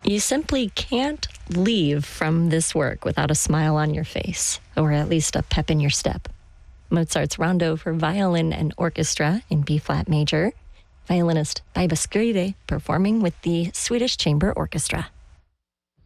You simply can't leave from this work without a smile on your face, or at least a pep in your step. Mozart's Rondo for violin and orchestra in B-flat major. Violinist Baiba Skride performing with the Swedish Chamber Orchestra.